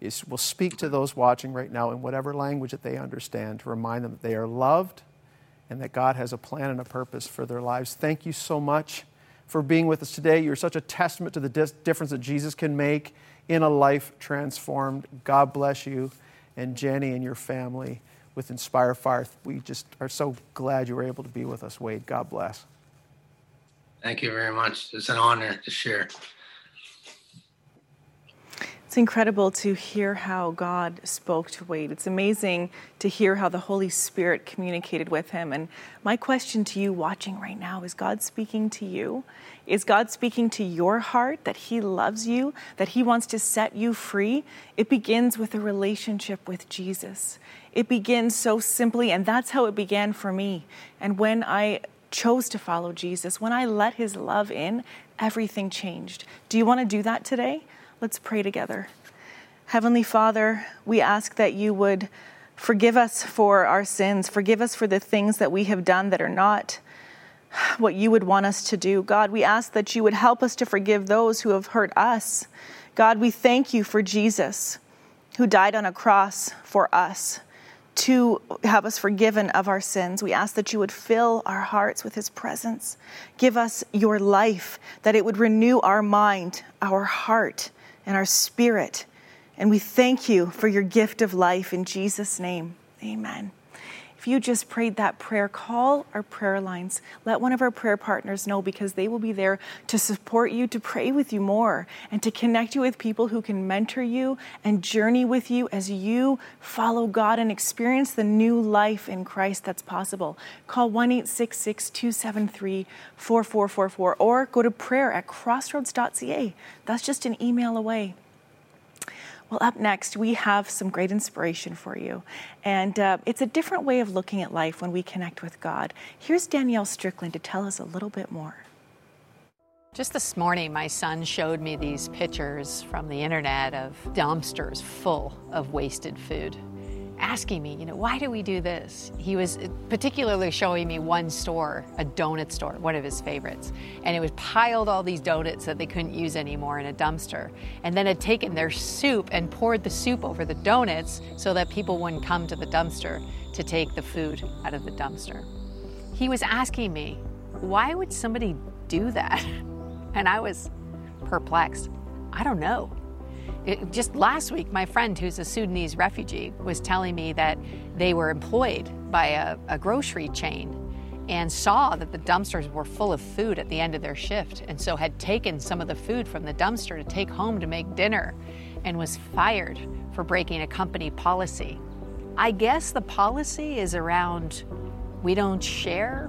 will speak to those watching right now in whatever language that they understand to remind them that they are loved and that God has a plan and a purpose for their lives. Thank you so much for being with us today. You're such a testament to the difference that Jesus can make in a life transformed. God bless you and Jenny and your family with Inspire Fire. We just are so glad you were able to be with us, Wade. God bless. Thank you very much. It's an honor to share. It's incredible to hear how God spoke to Wade. It's amazing to hear how the Holy Spirit communicated with him. And my question to you watching right now, is God speaking to you? Is God speaking to your heart that he loves you, that he wants to set you free? It begins with a relationship with Jesus. It begins so simply, and that's how it began for me. And when I chose to follow Jesus, when I let his love in, everything changed. Do you want to do that today? Let's pray together. Heavenly Father, we ask that you would forgive us for our sins. Forgive us for the things that we have done that are not what you would want us to do. God, we ask that you would help us to forgive those who have hurt us. God, we thank you for Jesus, who died on a cross for us to have us forgiven of our sins. We ask that you would fill our hearts with his presence. Give us your life, that it would renew our mind, our heart, and our spirit. And we thank you for your gift of life in Jesus' name. Amen. If you just prayed that prayer, call our prayer lines. Let one of our prayer partners know, because they will be there to support you, to pray with you more, and to connect you with people who can mentor you and journey with you as you follow God and experience the new life in Christ that's possible. Call 1-866-273-4444 or go to prayer@crossroads.ca. That's just an email away. Well, up next, we have some great inspiration for you. And it's a different way of looking at life when we connect with God. Here's Danielle Strickland to tell us a little bit more. Just this morning, my son showed me these pictures from the internet of dumpsters full of wasted food, asking me, why do we do this? He was particularly showing me one store, a donut store, one of his favorites. And it was piled all these donuts that they couldn't use anymore in a dumpster. And then had taken their soup and poured the soup over the donuts so that people wouldn't come to the dumpster to take the food out of the dumpster. He was asking me, why would somebody do that? And I was perplexed. I don't know. Just last week, my friend, who's a Sudanese refugee, was telling me that they were employed by a grocery chain and saw that the dumpsters were full of food at the end of their shift, and so had taken some of the food from the dumpster to take home to make dinner, and was fired for breaking a company policy. I guess the policy is around, we don't share.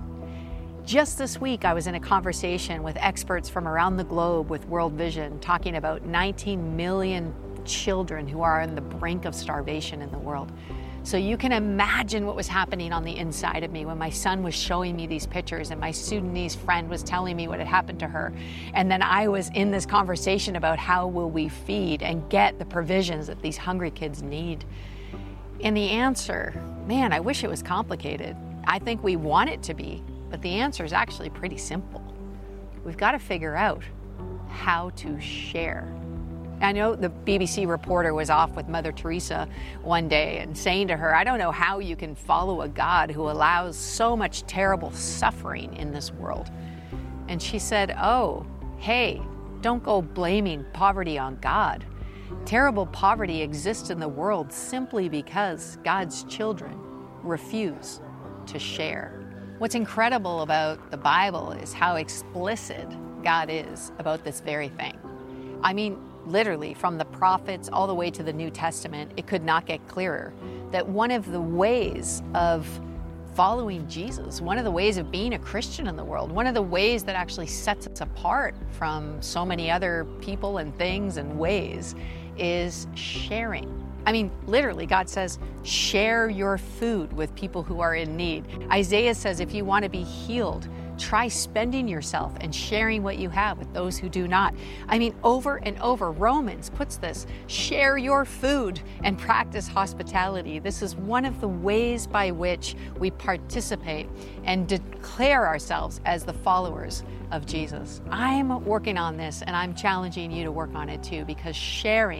Just this week, I was in a conversation with experts from around the globe with World Vision, talking about 19 million children who are on the brink of starvation in the world. So you can imagine what was happening on the inside of me when my son was showing me these pictures and my Sudanese friend was telling me what had happened to her. And then I was in this conversation about how will we feed and get the provisions that these hungry kids need. And the answer, man, I wish it was complicated. I think we want it to be. But the answer is actually pretty simple. We've got to figure out how to share. I know the BBC reporter was off with Mother Teresa one day and saying to her, I don't know how you can follow a God who allows so much terrible suffering in this world. And she said, oh, hey, don't go blaming poverty on God. Terrible poverty exists in the world simply because God's children refuse to share. What's incredible about the Bible is how explicit God is about this very thing. I mean, literally, from the prophets all the way to the New Testament, it could not get clearer that one of the ways of following Jesus, one of the ways of being a Christian in the world, one of the ways that actually sets us apart from so many other people and things and ways is sharing. I mean, literally, God says, share your food with people who are in need. Isaiah says, if you want to be healed, try spending yourself and sharing what you have with those who do not. I mean, over and over, Romans puts this, share your food and practice hospitality. This is one of the ways by which we participate and declare ourselves as the followers of Jesus. I'm working on this, and I'm challenging you to work on it too, because sharing